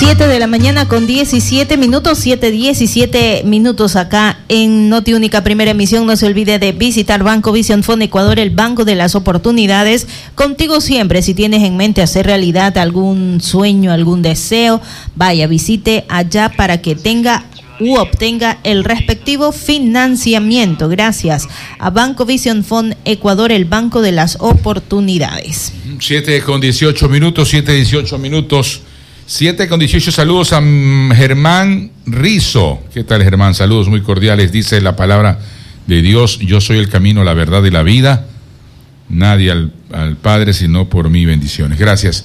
7 de la mañana con 17 minutos, 7:17 minutos acá en Noti Única Primera Emisión. No se olvide de visitar Banco Vision Fund Ecuador, el banco de las oportunidades. Contigo siempre, si tienes en mente hacer realidad algún sueño, algún deseo, vaya, visite allá para que tenga u obtenga el respectivo financiamiento. Gracias a Banco Vision Fund Ecuador, el banco de las oportunidades. 7:18 minutos, 7:18 minutos. 7:18, saludos a Germán Rizo. ¿Qué tal, Germán? Saludos muy cordiales. Dice la palabra de Dios: yo soy el camino, la verdad y la vida. Nadie al Padre sino por mí. Bendiciones. Gracias.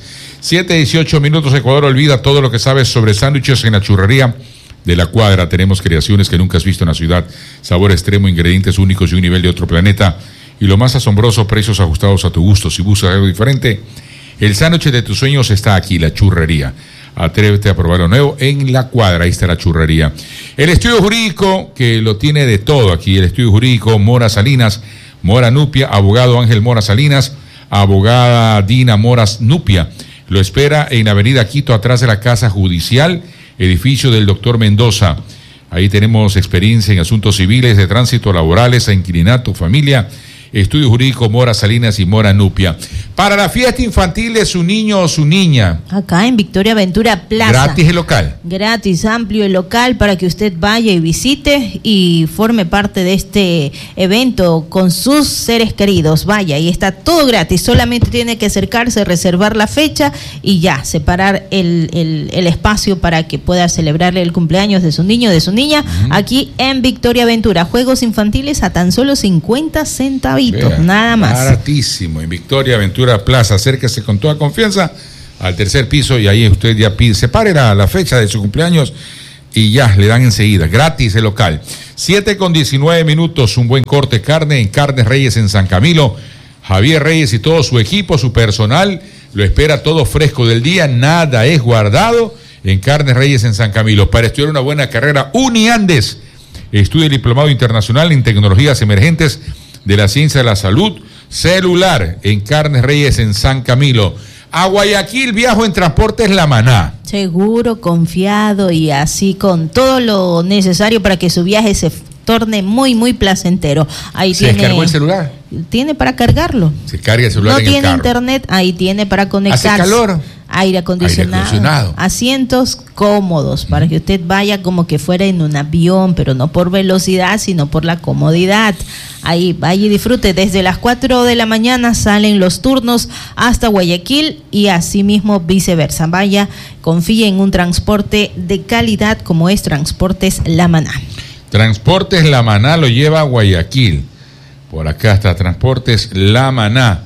7:18 minutos. Ecuador olvida todo lo que sabes sobre sándwiches en la churrería de la Cuadra. Tenemos creaciones que nunca has visto en la ciudad. Sabor extremo, ingredientes únicos y un nivel de otro planeta. Y lo más asombroso, precios ajustados a tu gusto. Si buscas algo diferente, el sándwich de tus sueños está aquí, la churrería. Atrévete a probar lo nuevo en la Cuadra. Ahí está la churrería. El estudio jurídico, que lo tiene de todo aquí. El estudio jurídico Mora Salinas, Mora Nupia, abogado Ángel Mora Salinas, abogada Dina Moras Nupia. Lo espera en Avenida Quito, atrás de la Casa Judicial, edificio del doctor Mendoza. Ahí tenemos experiencia en asuntos civiles, de tránsito, laborales, inquilinato, familia. Estudio Jurídico Mora Salinas y Mora Nupia. Para la fiesta infantil de su niño o su niña. Acá en Victoria Ventura Plaza. Gratis el local. Gratis, amplio el local para que usted vaya y visite y forme parte de este evento con sus seres queridos. Vaya, y está todo gratis. Solamente tiene que acercarse, reservar la fecha y ya, separar el espacio para que pueda celebrarle el cumpleaños de su niño o de su niña. Aquí en Victoria Ventura. Juegos infantiles a tan solo 50 centavitos. Vea, nada más. Baratísimo. En Victoria Ventura Plaza. Acérquese con toda confianza al tercer piso y ahí usted ya pide, separe la fecha de su cumpleaños y ya le dan enseguida. Gratis el local. 7:19 minutos. Un buen corte de carne en Carnes Reyes en San Camilo. Javier Reyes y todo su equipo, su personal, lo espera todo fresco del día. Nada es guardado en Carnes Reyes en San Camilo. Para estudiar una buena carrera, Uniandes. Estudia el diplomado internacional en tecnologías emergentes de la ciencia de la salud celular en Carnes Reyes en San Camilo. A Guayaquil viajo en Transportes La Maná. Seguro, confiado y así con todo lo necesario para que su viaje se torne muy, muy placentero. Ahí ¿Se descargó el celular? Tiene para cargarlo. Se carga el celular en el carro. No tiene internet, ahí tiene para conectarse. ¿Hace calor? Aire acondicionado. Asientos cómodos para que usted vaya como que fuera en un avión, pero no por velocidad, sino por la comodidad. Ahí vaya y disfrute. Desde las 4 de la mañana salen los turnos hasta Guayaquil y así mismo viceversa. Vaya, confíe en un transporte de calidad como es Transportes La Maná. Transportes La Maná lo lleva a Guayaquil. Por acá está Transportes La Maná.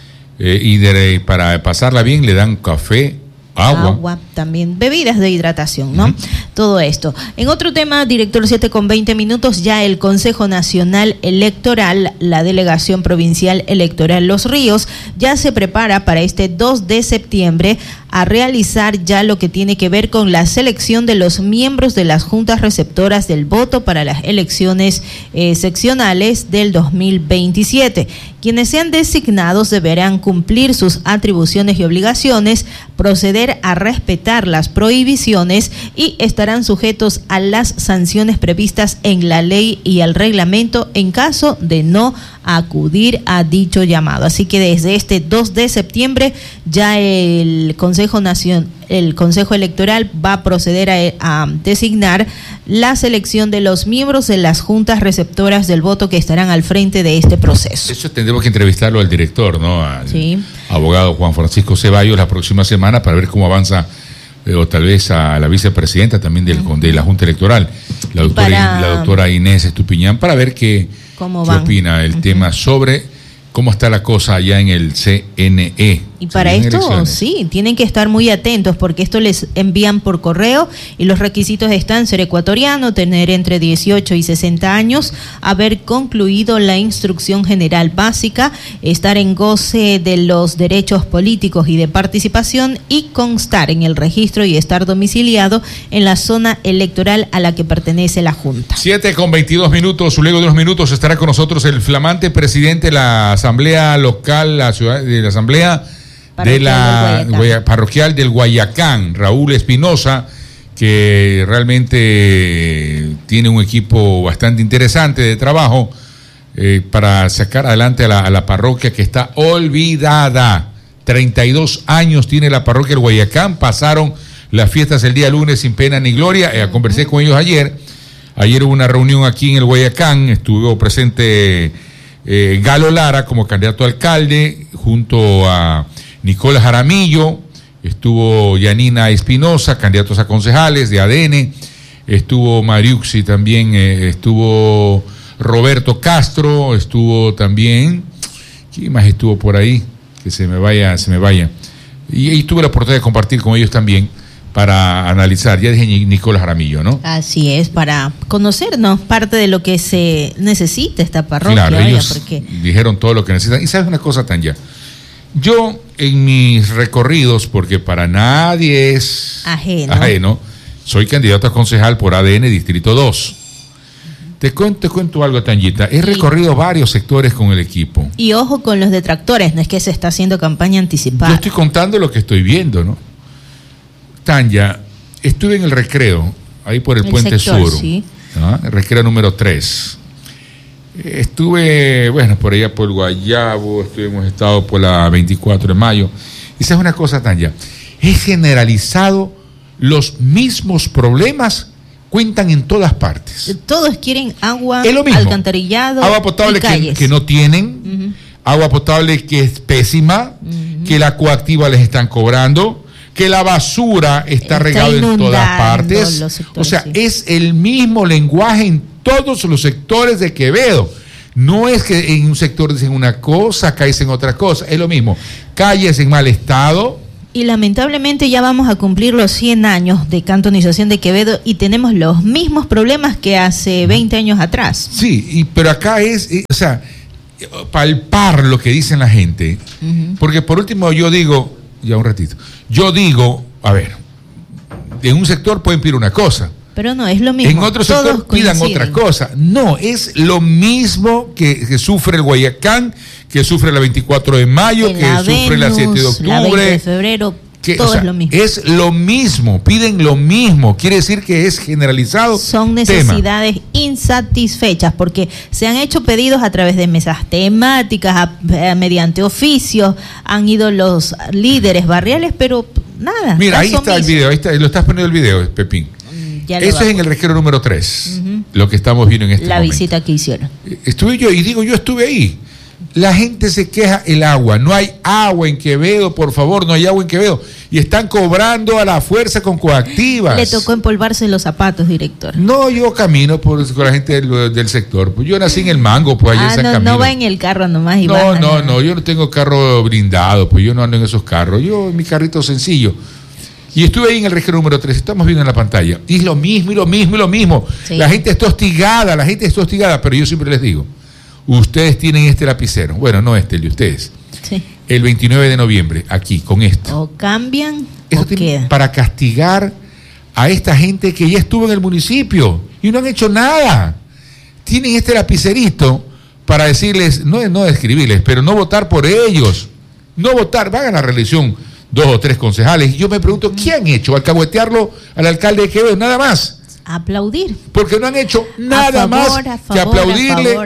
Para pasarla bien le dan café, agua también, bebidas de hidratación, ¿no? Todo esto. En otro tema, director, 7:20 minutos, ya el Consejo Nacional Electoral, la Delegación Provincial Electoral Los Ríos, ya se prepara para este 2 de septiembre a realizar ya lo que tiene que ver con la selección de los miembros de las juntas receptoras del voto para las elecciones seccionales del 2027. Quienes sean designados deberán cumplir sus atribuciones y obligaciones, proceder a respetar las prohibiciones y estarán sujetos a las sanciones previstas en la ley y el reglamento en caso de no acudir a dicho llamado. Así que desde este 2 de septiembre ya el Consejo Electoral va a proceder a designar la selección de los miembros de las juntas receptoras del voto que estarán al frente de este proceso. Eso tendremos que entrevistarlo al director, ¿no? Al abogado Juan Francisco Ceballos la próxima semana para ver cómo avanza, o tal vez a la vicepresidenta también de la Junta Electoral, la doctora Inés Estupiñán, para ver qué opina el tema sobre cómo está la cosa allá en el CNE. Y para esto, sí, tienen que estar muy atentos porque esto les envían por correo y los requisitos están: ser ecuatoriano, tener entre 18 y 60 años, haber concluido la instrucción general básica, estar en goce de los derechos políticos y de participación y constar en el registro y estar domiciliado en la zona electoral a la que pertenece la Junta. 7:22 minutos, luego de unos minutos estará con nosotros el flamante presidente de la Asamblea Local, la ciudad de la Asamblea parroquial del Guayacán, Raúl Espinosa, que realmente tiene un equipo bastante interesante de trabajo para sacar adelante a la parroquia que está olvidada. 32 años tiene la parroquia del Guayacán, pasaron las fiestas el día lunes sin pena ni gloria. Conversé con ellos ayer hubo una reunión aquí en el Guayacán, estuvo presente Galo Lara como candidato a alcalde, junto a Nicolás Jaramillo, estuvo Yanina Espinosa, candidatos a concejales de ADN, estuvo Mariuxi también, estuvo Roberto Castro, estuvo también, ¿quién más estuvo por ahí? Que se me vaya. Y tuve la oportunidad de compartir con ellos también para analizar, ya dije Nicolás Jaramillo, ¿no? Así es, para conocernos parte de lo que se necesita esta parroquia. Claro, ellos dijeron todo lo que necesitan. Y sabes una cosa, Tanya, yo en mis recorridos, porque para nadie es ajeno, soy candidato a concejal por ADN Distrito 2. Te cuento algo, Tanyita. He recorrido varios sectores con el equipo. Y ojo con los detractores, no es que se está haciendo campaña anticipada. Yo estoy contando lo que estoy viendo, ¿no? Tanya, estuve en el recreo, ahí por el Puente Sur, sí. ¿No? El recreo número 3. Estuve, por allá por el Guayabo, hemos estado por la 24 de mayo. Y sabes una cosa, Tanya, es generalizado, los mismos problemas cuentan en todas partes. Todos quieren agua, alcantarillado, agua potable que no tienen, agua potable que es pésima, que la coactiva les están cobrando, que la basura está regada en todas partes. O sea, es el mismo lenguaje en todos los sectores de Quevedo. No es que en un sector dicen una cosa, acá dicen otra cosa, es lo mismo. Calles en mal estado. Y lamentablemente ya vamos a cumplir los 100 años de cantonización de Quevedo y tenemos los mismos problemas que hace 20 años atrás. Sí, pero acá es, palpar lo que dicen la gente. Porque por último yo digo, a ver, en un sector pueden pedir una cosa. Pero no, es lo mismo. En otro sector pidan otra cosa. No, es lo mismo que sufre el Guayacán, que sufre la 24 de mayo, que sufre la 7 de octubre. La 20 de febrero, todo es lo mismo. Es lo mismo, piden lo mismo. Quiere decir que es generalizado. Son necesidades insatisfechas, porque se han hecho pedidos a través de mesas temáticas, mediante oficios, han ido los líderes barriales, pero nada. Mira, ahí está el video, lo estás poniendo el video, Pepín. Eso es en el recreo número 3, lo que estamos viendo en este momento. La visita que hicieron. Estuve yo estuve ahí. La gente se queja el agua. No hay agua en Quevedo, por favor, no hay agua en Quevedo. Y están cobrando a la fuerza con coactivas. Le tocó empolvarse los zapatos, director. No, yo camino con la gente del sector. Pues yo nací en el Mango, pues allá en San Camilo. No va en el carro nomás. Y no, yo no tengo carro blindado, pues yo no ando en esos carros. Yo en mi carrito sencillo. Y estuve ahí en el recreo número 3, estamos viendo en la pantalla. Y lo mismo. Sí. La gente está hostigada, pero yo siempre les digo, ustedes tienen este lapicero. Bueno, no el de ustedes. Sí. El 29 de noviembre, aquí, con esto. O cambian o quedan. Para castigar a esta gente que ya estuvo en el municipio y no han hecho nada. Tienen este lapicerito para decirles, no escribirles, pero no votar por ellos. No votar, van a la reelección 2 o 3 concejales. Y yo me pregunto, ¿qué han hecho? Alcahuetearlo al alcalde de Quevedo, nada más. Aplaudir. Porque no han hecho nada más que aplaudirle.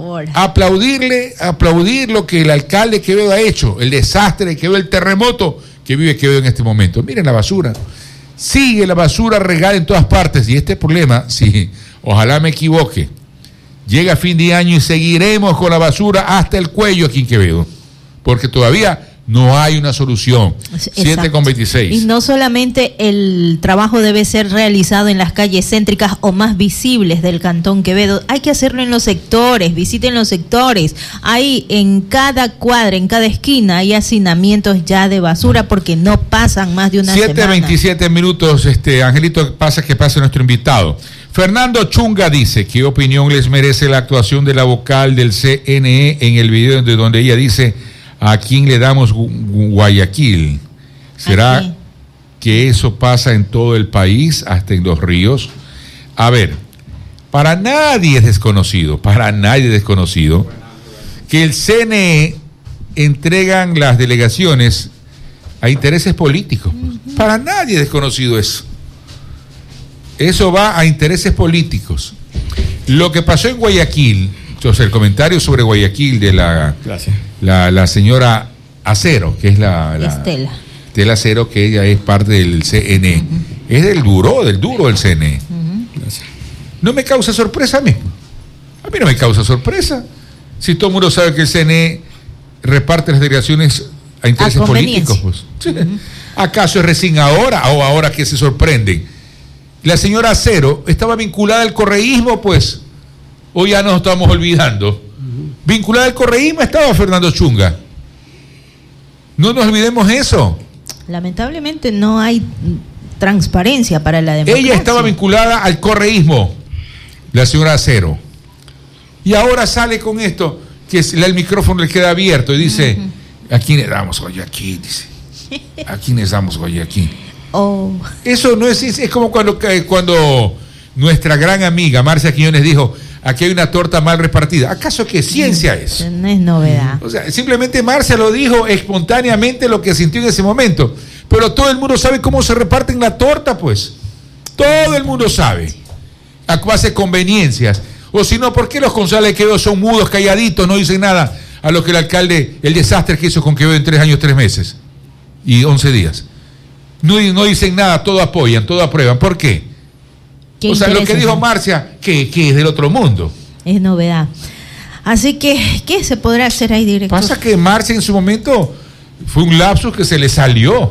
Aplaudir lo que el alcalde de Quevedo ha hecho, el desastre de Quevedo, el terremoto que vive Quevedo en este momento. Miren la basura. Sigue la basura regada en todas partes. Y este problema, sí, ojalá me equivoque, llega fin de año y seguiremos con la basura hasta el cuello aquí en Quevedo. Porque todavía no hay una solución. 7:26. Y no solamente el trabajo debe ser realizado en las calles céntricas o más visibles del Cantón Quevedo, hay que hacerlo en los sectores, visiten los sectores. Hay en cada cuadra, en cada esquina, hay hacinamientos ya de basura porque no pasan más de una semana. 7:27 minutos, Angelito, que pase nuestro invitado. Fernando Chunga dice, ¿qué opinión les merece la actuación de la vocal del CNE en el video de donde ella dice: ¿a quién le damos Guayaquil? ¿Será aquí que eso pasa en todo el país, hasta en los ríos? A ver, para nadie es desconocido que el CNE entregan las delegaciones a intereses políticos. Para nadie es desconocido eso. Eso va a intereses políticos. Lo que pasó en Guayaquil, el comentario sobre Guayaquil de la señora Acero, que es Estela Acero, que ella es parte del CNE. Es del duro del CNE. No me causa sorpresa a mí. A mí no me causa sorpresa. Si todo el mundo sabe que el CNE reparte las delegaciones a intereses políticos, pues. ¿Acaso es recién ahora o ahora que se sorprenden? La señora Acero estaba vinculada al correísmo, pues. Hoy ya nos estamos olvidando. Vinculada al correísmo estaba Fernando Chunga. No nos olvidemos eso. Lamentablemente no hay transparencia para la democracia. Ella estaba vinculada al correísmo, la señora Acero. Y ahora sale con esto, que el micrófono le queda abierto y dice, ¿a quiénes damos Guayaquil? Dice, ¿a quiénes damos Guayaquil? Eso no es como cuando nuestra gran amiga Marcia Quiñones dijo, aquí hay una torta mal repartida. ¿Acaso qué ciencia es? No es novedad. O sea, simplemente Marcia lo dijo espontáneamente lo que sintió en ese momento. Pero todo el mundo sabe cómo se reparten la torta, pues. Todo el mundo sabe. A base de conveniencias. O si no, ¿por qué los concejales de Quevedo son mudos, calladitos, no dicen nada a lo que el alcalde, el desastre que hizo con Quevedo en 3 años, 3 meses y 11 días? No dicen nada, todo apoyan, todo aprueban. ¿Por qué? O sea, lo que dijo Marcia, que es del otro mundo. Es novedad. Así que, ¿qué se podrá hacer ahí, director? Pasa que Marcia en su momento fue un lapsus que se le salió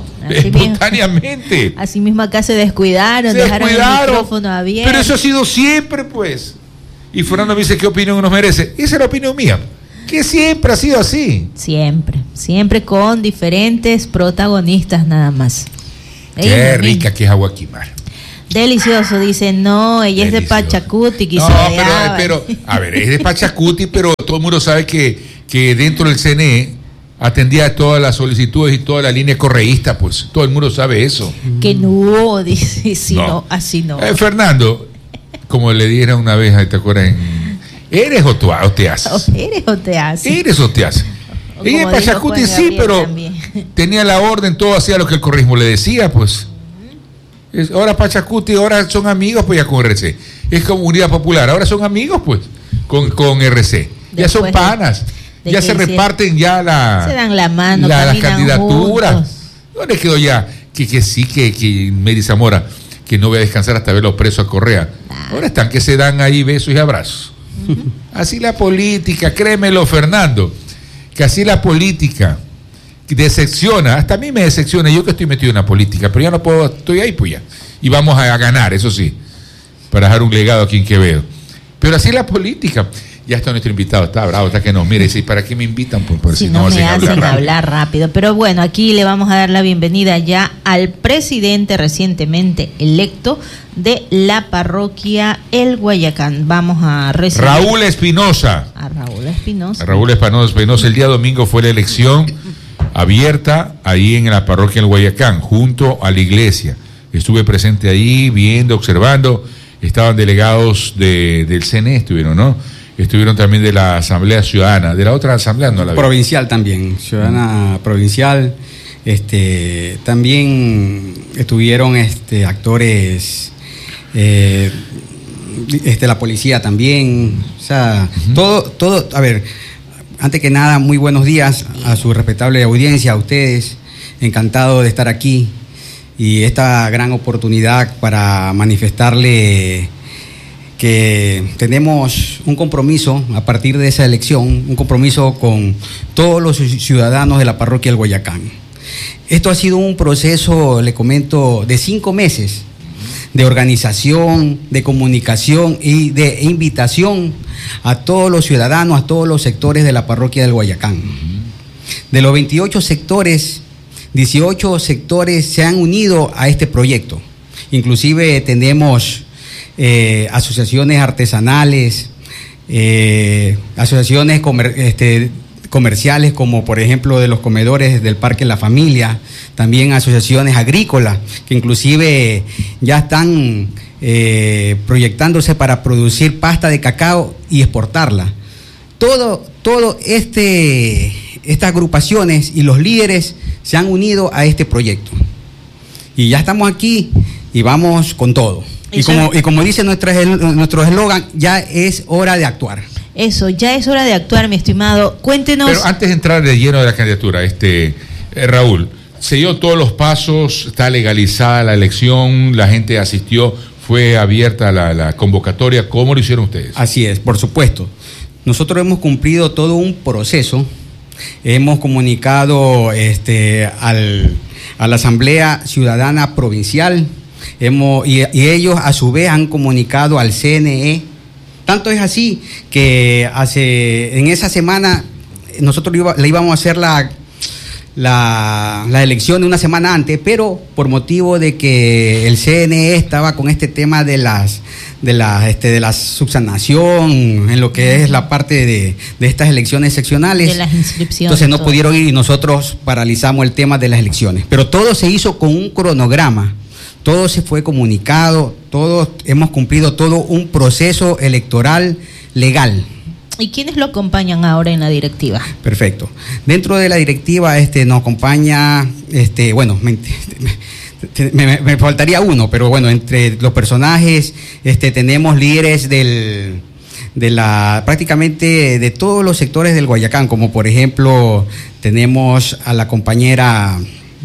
espontáneamente. Así mismo acá se descuidaron, dejaron el micrófono abierto. Pero eso ha sido siempre, pues. Y Fernando me dice, ¿qué opinión nos merece? Esa es la opinión mía. Que siempre ha sido así. Siempre con diferentes protagonistas nada más. Qué rica que es Aguaquimar. Delicioso, dice, no, ella es de Pachacuti. No, pero, a ver, es de Pachacuti, pero todo el mundo sabe que dentro del CNE atendía todas las solicitudes y toda la línea correísta, pues, todo el mundo sabe eso. Que no, dice, si no, así no. Fernando, como le dijeron una vez, ¿te acuerdas? ¿Eres o te haces? ¿Eres o te haces? Eres o te haces. Ella en Pachacuti sí, pero también tenía la orden, todo hacía lo que el correísmo le decía, pues. Ahora Pachacuti, ahora son amigos, pues ya con RC. Es como Unidad Popular, ahora son amigos, pues, con RC. Ya son panas, ya se reparten ya se dan la mano, las candidaturas. Juntos. ¿Dónde quedó ya? Que Mary Zamora, que no voy a descansar hasta verlos presos a Correa. Ahora están que se dan ahí besos y abrazos. Así la política, créemelo, Fernando, que así la política decepciona, hasta a mí me decepciona, yo que estoy metido en la política, pero ya no puedo, estoy ahí pues ya, y vamos a ganar, eso sí, para dejar un legado aquí en Quevedo, pero así la política. Ya está nuestro invitado, está bravo, está que no, mire, ¿para qué me invitan? Pues si no me hacen hablar rápido, pero bueno, aquí le vamos a dar la bienvenida ya al presidente recientemente electo de la parroquia El Guayacán. Vamos a recibir Raúl Espinosa. Raúl Espinosa, el día domingo fue la elección abierta ahí en la parroquia El Guayacán, junto a la iglesia. Estuve presente ahí, viendo, observando, estaban delegados del CNE, estuvieron, ¿no? Estuvieron también de la Asamblea Ciudadana, de la otra asamblea no la vi. Provincial también, Ciudadana Provincial, también estuvieron actores, la policía también, o sea, todo, a ver, antes que nada, muy buenos días a su respetable audiencia, a ustedes, encantado de estar aquí y esta gran oportunidad para manifestarle que tenemos un compromiso a partir de esa elección, un compromiso con todos los ciudadanos de la parroquia del Guayacán. Esto ha sido un proceso, le comento, de 5 meses de organización, de comunicación y de invitación a todos los ciudadanos, a todos los sectores de la parroquia del Guayacán. De los 28 sectores, 18 sectores se han unido a este proyecto. Inclusive tenemos asociaciones artesanales, asociaciones comerciales, como por ejemplo de los comedores del Parque La Familia, también asociaciones agrícolas que inclusive ya están proyectándose para producir pasta de cacao y exportarla. Todo este estas agrupaciones y los líderes se han unido a este proyecto. Y ya estamos aquí y vamos con todo. Y como dice nuestro eslogan, ya es hora de actuar. Eso, ya es hora de actuar, mi estimado. Cuéntenos. Pero antes de entrar de lleno de la candidatura, Raúl, se dio todos los pasos, está legalizada la elección, la gente asistió, fue abierta la convocatoria. ¿Cómo lo hicieron ustedes? Así es, por supuesto. Nosotros hemos cumplido todo un proceso. Hemos comunicado a la Asamblea Ciudadana Provincial, y ellos a su vez han comunicado al CNE. Tanto es así que en esa semana nosotros le íbamos a hacer la elección una semana antes, pero por motivo de que el CNE estaba con este tema de la subsanación en lo que es la parte de estas elecciones seccionales, de las inscripciones, entonces no pudieron ir y nosotros paralizamos el tema de las elecciones, pero todo se hizo con un cronograma, todo se fue comunicado, todos hemos cumplido todo un proceso electoral legal. ¿Y quiénes lo acompañan ahora en la directiva? Perfecto. Dentro de la directiva nos acompaña, me faltaría uno, pero bueno, entre los personajes tenemos líderes prácticamente de todos los sectores del Guayacán, como por ejemplo tenemos a la compañera,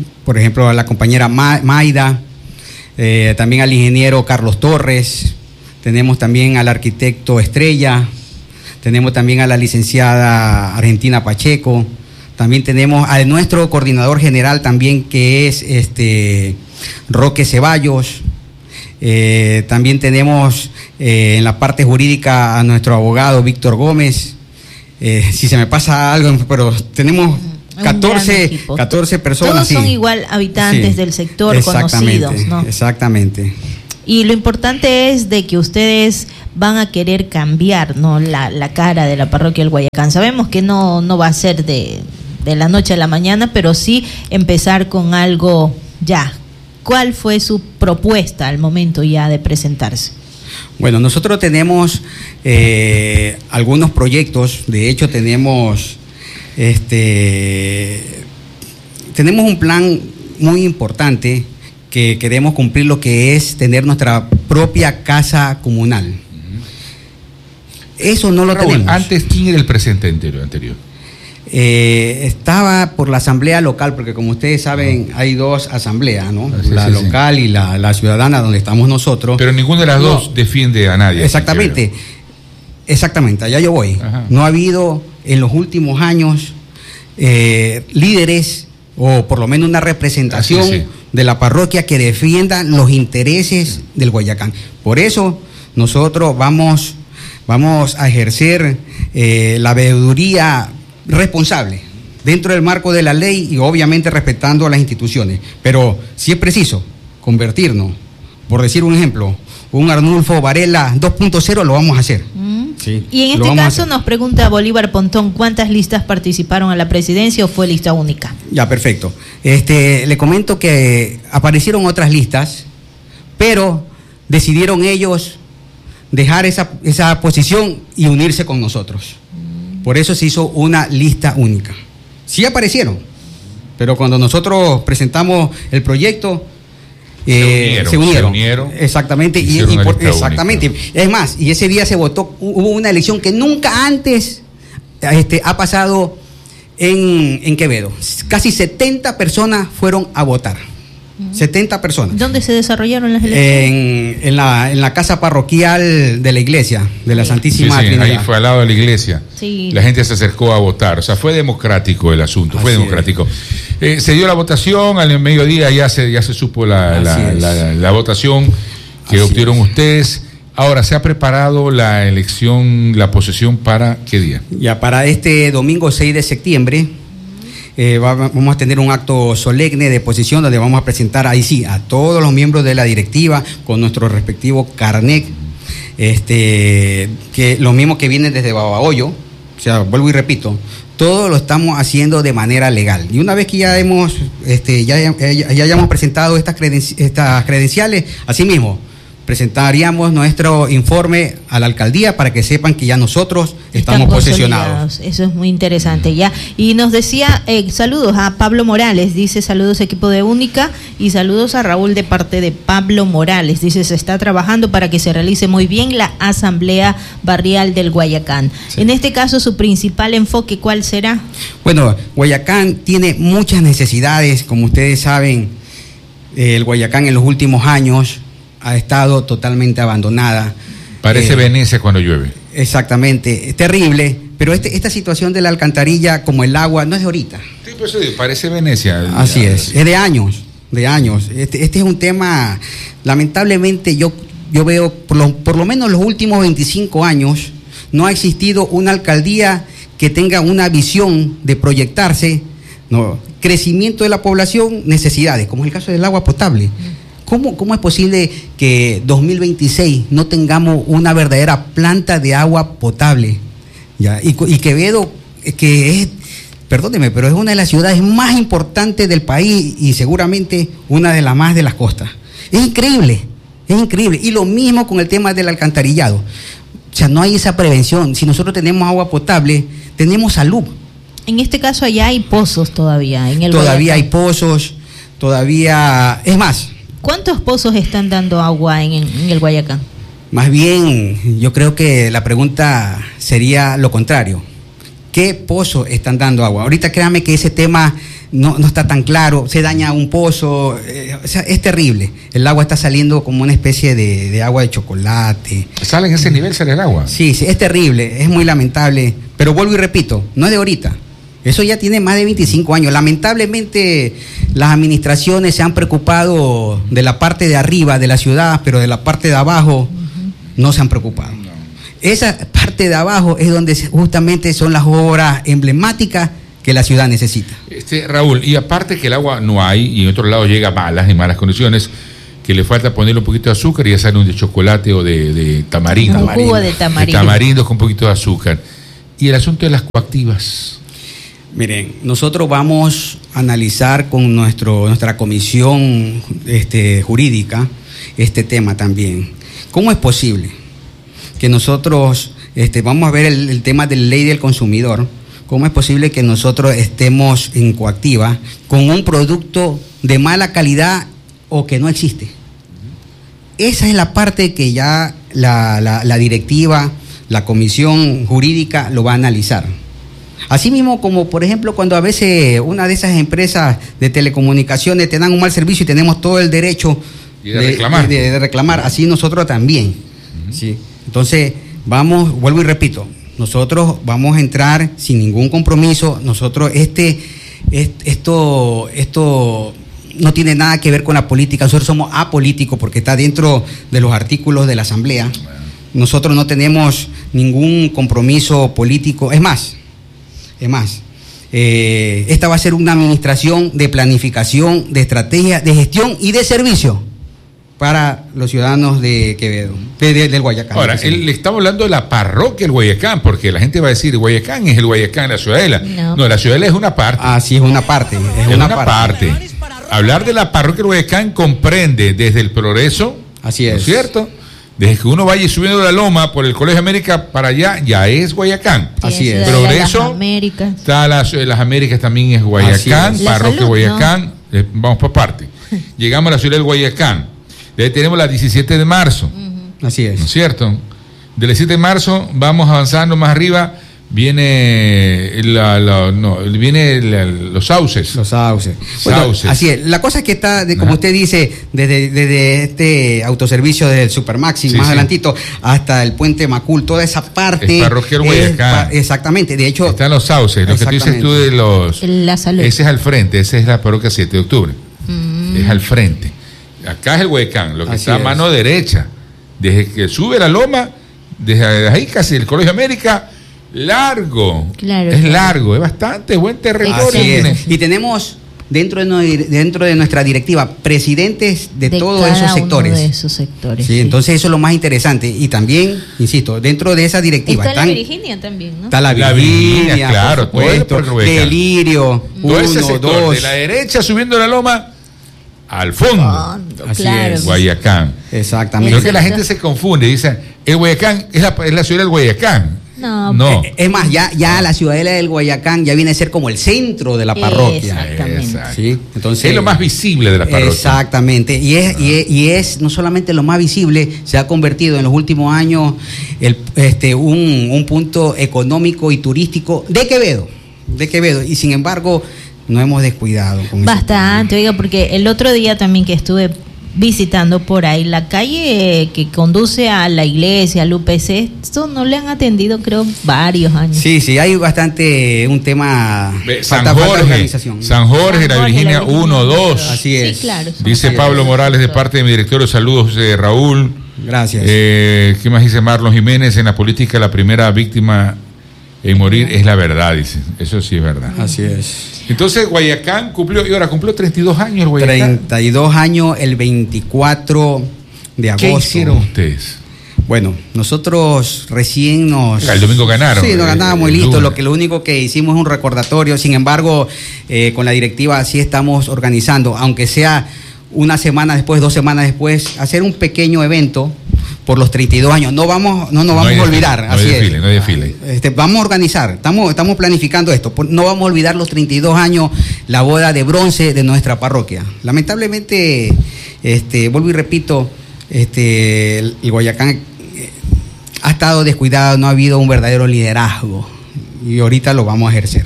Maida, también al ingeniero Carlos Torres, tenemos también al arquitecto Estrella, tenemos también a la licenciada Argentina Pacheco, también tenemos a nuestro coordinador general también, que es Roque Ceballos, también tenemos en la parte jurídica a nuestro abogado Víctor Gómez, si se me pasa algo, pero tenemos 14 personas. Todos son igual habitantes del sector, conocidos, ¿no? Exactamente. Y lo importante es de que ustedes van a querer cambiar, ¿no?, la cara de la parroquia del Guayacán. Sabemos que no va a ser de la noche a la mañana, pero sí empezar con algo ya. ¿Cuál fue su propuesta al momento ya de presentarse? Bueno, nosotros tenemos algunos proyectos. De hecho, tenemos un plan muy importante que queremos cumplir, lo que es tener nuestra propia casa comunal. Eso no lo tenemos. Antes, ¿quién era el presidente anterior? Estaba por la asamblea local, porque como ustedes saben, hay dos asambleas, ¿no? La local y la ciudadana, donde estamos nosotros. Pero ninguna de las dos defiende a nadie. Exactamente, allá yo voy. Ajá. No ha habido en los últimos años líderes, o por lo menos una representación de la parroquia que defienda los intereses del Guayacán. Por eso nosotros vamos a ejercer la veeduría responsable dentro del marco de la ley y obviamente respetando a las instituciones, pero si es preciso convertirnos, por decir un ejemplo, un Arnulfo Varela 2.0, lo vamos a hacer. Sí, y en este caso nos pregunta Bolívar Pontón, ¿cuántas listas participaron a la presidencia o fue lista única? Ya, perfecto. Le comento que aparecieron otras listas, pero decidieron ellos dejar esa posición y unirse con nosotros. Por eso se hizo una lista única. Sí aparecieron, pero cuando nosotros presentamos el proyecto, se unieron. Exactamente. Exactamente. Es más, y ese día se votó, hubo una elección que nunca antes ha pasado en Quevedo. Casi 70 personas fueron a votar. 70 personas. ¿Dónde se desarrollaron las elecciones? En la casa parroquial de la iglesia, de la Santísima Trinidad. Ahí fue al lado de la iglesia. Sí. La gente se acercó a votar. O sea, fue democrático el asunto, fue democrático. Se dio la votación, al mediodía ya se supo la votación que obtuvieron ustedes. Ahora, ¿se ha preparado la elección, la posesión para qué día? Ya, para este domingo 6 de septiembre. Vamos a tener un acto solemne de posesión donde vamos a presentar ahí sí a todos los miembros de la directiva con nuestro respectivo carnet, que los mismos que vienen desde Babahoyo. O sea, vuelvo y repito, todo lo estamos haciendo de manera legal. Y una vez que ya hayamos presentado estas credenciales, asimismo presentaríamos nuestro informe a la alcaldía para que sepan que ya nosotros estamos posesionados. Eso es muy interesante ya. Y nos decía, saludos a Pablo Morales, dice saludos equipo de Única y saludos a Raúl de parte de Pablo Morales. Dice, se está trabajando para que se realice muy bien la asamblea barrial del Guayacán. Sí. En este caso, su principal enfoque, ¿cuál será? Bueno, Guayacán tiene muchas necesidades, como ustedes saben, el Guayacán en los últimos años ha estado totalmente abandonada. Parece Venecia cuando llueve. Exactamente, es terrible, pero esta situación de la alcantarilla, como el agua, no es de ahorita. Sí, pues parece Venecia. Así es de años, de años. Este es un tema, lamentablemente yo veo, por lo menos los últimos 25 años, no ha existido una alcaldía que tenga una visión de proyectarse, no, crecimiento de la población, necesidades, como es el caso del agua potable. ¿Cómo es posible que 2026 no tengamos una verdadera planta de agua potable? ¿Ya? Y Quevedo, que es, perdóneme, pero es una de las ciudades más importantes del país y seguramente una de las más de las costas. Es increíble, es increíble. Y lo mismo con el tema del alcantarillado. O sea, no hay esa prevención. Si nosotros tenemos agua potable, tenemos salud. En este caso allá hay pozos todavía. Todavía hay pozos, todavía... Es más... ¿Cuántos pozos están dando agua en el Guayacán? Más bien, yo creo que la pregunta sería lo contrario. ¿Qué pozos están dando agua? Ahorita créanme que ese tema no está tan claro. Se daña un pozo, o sea, es terrible. El agua está saliendo como una especie de agua de chocolate. ¿Sale en ese nivel, sale el agua? Sí, es terrible, es muy lamentable. Pero vuelvo y repito, no es de ahorita. Eso ya tiene más de 25 años. Lamentablemente las administraciones se han preocupado de la parte de arriba de la ciudad, pero de la parte de abajo no se han preocupado. No. Esa parte de abajo es donde justamente son las obras emblemáticas que la ciudad necesita. Raúl, y aparte que el agua no hay y en otros lados llega en malas condiciones, que le falta ponerle un poquito de azúcar y ya sale un de chocolate o de tamarindo. Un jugo de tamarindo. De tamarindo con un poquito de azúcar. Y el asunto de las coactivas. Miren, nosotros vamos a analizar con nuestra comisión jurídica este tema también. ¿Cómo es posible que nosotros vamos a ver el tema de la ley del consumidor? ¿Cómo es posible que nosotros estemos en coactiva con un producto de mala calidad o que no existe? Esa es la parte que ya la directiva, la comisión jurídica lo va a analizar. Asimismo, como por ejemplo cuando a veces una de esas empresas de telecomunicaciones te dan un mal servicio y tenemos todo el derecho de reclamar, así nosotros también. ¿Sí? Entonces, vuelvo y repito, nosotros vamos a entrar sin ningún compromiso. Nosotros esto no tiene nada que ver con la política. Nosotros somos apolíticos porque está dentro de los artículos de la Asamblea. Nosotros no tenemos ningún compromiso político. Es más, esta va a ser una administración de planificación, de estrategia, de gestión y de servicio para los ciudadanos de Quevedo, del Guayacán. Ahora, le estamos hablando de la parroquia del Guayacán, porque la gente va a decir, Guayacán es el Guayacán, la Ciudadela. No, la Ciudadela es una parte. Ah, sí, es una parte. Es una parte. Hablar de la parroquia del Guayacán comprende desde el Progreso, así es, ¿no es cierto? Desde que uno vaya subiendo la loma por el Colegio América para allá, ya es Guayacán. Así es. Progreso, está las Américas también es Guayacán, parroquia Salud, Guayacán, ¿no? Vamos por parte. Llegamos a la ciudad del Guayacán. De ahí tenemos la 17 de marzo. Así es. ¿No es cierto? Del 17 de marzo vamos avanzando más arriba. Viene los sauces. Los sauces. Bueno, así es. La cosa es que está, como usted dice, desde este autoservicio del Supermaxi, más adelantito, hasta el puente Macul, toda esa parte. El parroquial Guayacán. Exactamente. De hecho. Están los sauces. Lo que tú dices tú de los. La salud. Ese es al frente. Esa es la parroquia 7 de octubre. Es al frente. Acá es el Guayacán, lo que así está a mano derecha. Desde que sube la loma, desde ahí casi el Colegio América. Largo, claro, es largo, es bastante buen territorio. Y tenemos dentro de nuestra directiva presidentes de todos esos sectores. Uno de esos sectores. Sí, entonces eso es lo más interesante. Y también, insisto, dentro de esa directiva está la Virginia también, ¿no? Está la Virginia, claro, por supuesto, Delirio, todo ese sector, de la derecha subiendo la loma al fondo. Así claro, es. Guayacán. Exactamente. Creo que la gente se confunde, dice, el Guayacán es la ciudad del Guayacán. No. Es más, ya la ciudadela del Guayacán ya viene a ser como el centro de la parroquia. Exactamente. ¿Sí? Entonces, es lo más visible de la parroquia. Exactamente. Y es no solamente lo más visible, se ha convertido en los últimos años un punto económico y turístico de Quevedo. Y sin embargo, nos hemos descuidado. Con bastante, oiga, porque el otro día también que estuve visitando por ahí la calle que conduce a la iglesia, al UPC, esto no le han atendido, creo, varios años. Sí, hay bastante un tema. San Jorge, la Virginia 1, 2. Así es. Sí, claro. Dice Pablo Morales de parte de mi directorio, saludos Raúl. Gracias. ¿Qué más dice Marlon Jiménez? En la política la primera víctima en morir es la verdad, dice. Eso sí es verdad. Así es. Entonces Guayacán cumplió 32 años el Guayacán. 32 años el 24 de agosto. ¿Qué hicieron ustedes? Bueno, nosotros recién el domingo ganaron. Sí, nos ganábamos y listo. Lo único que hicimos es un recordatorio. Sin embargo, con la directiva sí estamos organizando, aunque sea una semana después, 2 semanas después, hacer un pequeño evento por los 32 años. No nos vamos a olvidar. No hay desfile. Vamos a organizar, estamos planificando esto. No vamos a olvidar los 32 años, la boda de bronce de nuestra parroquia. Lamentablemente, vuelvo y repito, el Guayacán ha estado descuidado, no ha habido un verdadero liderazgo y ahorita lo vamos a ejercer.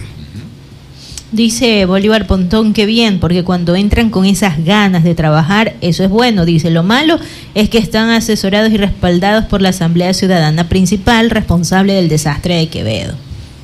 Dice Bolívar Pontón, qué bien, porque cuando entran con esas ganas de trabajar, eso es bueno. Dice, lo malo es que están asesorados y respaldados por la Asamblea Ciudadana Principal, responsable del desastre de Quevedo.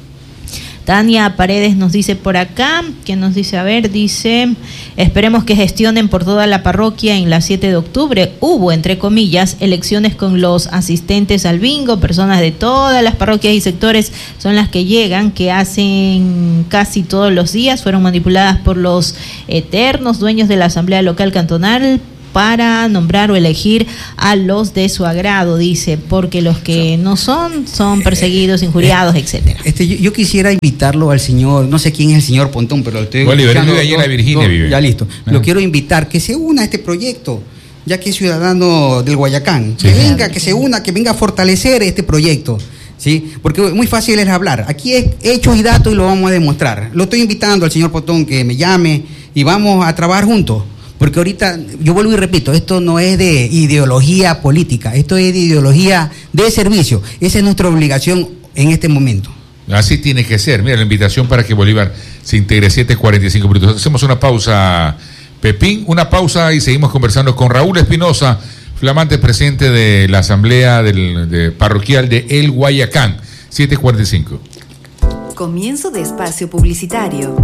Tania Paredes nos dice por acá, que nos dice, dice, esperemos que gestionen por toda la parroquia en la 7 de octubre. Hubo, entre comillas, elecciones con los asistentes al bingo, personas de todas las parroquias y sectores son las que llegan, que hacen casi todos los días, fueron manipuladas por los eternos dueños de la Asamblea Local Cantonal para nombrar o elegir a los de su agrado, dice, porque los que no son perseguidos, injuriados, etcétera. Yo quisiera invitarlo al señor, no sé quién es el señor Pontón, pero estoy vive ahí en la Virginia, vive. Ya listo. Lo quiero invitar, que se una a este proyecto, ya que es ciudadano del Guayacán. Sí. Que se una, que venga a fortalecer este proyecto. ¿Sí? Porque muy fácil es hablar. Aquí es hechos y datos y lo vamos a demostrar. Lo estoy invitando al señor Pontón que me llame y vamos a trabajar juntos. Porque ahorita, yo vuelvo y repito, esto no es de ideología política, esto es de ideología de servicio. Esa es nuestra obligación en este momento. Así tiene que ser. Mira, la invitación para que Bolívar se integre 7:45 minutos. Hacemos una pausa, Pepín, una pausa y seguimos conversando con Raúl Espinosa, flamante presidente de la Asamblea Parroquial de El Guayacán. 7:45. Comienzo de espacio publicitario.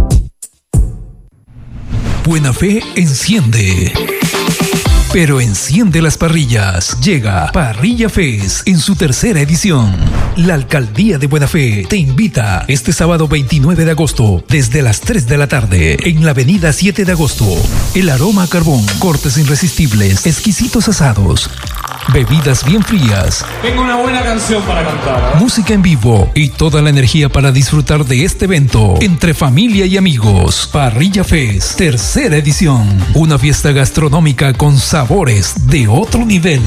Buena Fe enciende. Pero enciende las parrillas. Llega Parrilla Fest en su 3ª edición. La Alcaldía de Buena Fe te invita este sábado 29 de agosto desde las 3 de la tarde en la avenida 7 de agosto. El aroma a carbón, cortes irresistibles, exquisitos asados, bebidas bien frías. Tengo una buena canción para cantar. Música en vivo y toda la energía para disfrutar de este evento entre familia y amigos. Parrilla Fest, 3ª edición. Una fiesta gastronómica con sabores de otro nivel.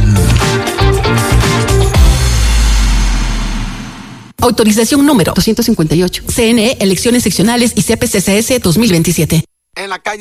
Autorización número 258. CNE, Elecciones Seccionales y CPCCS 2027. En la calle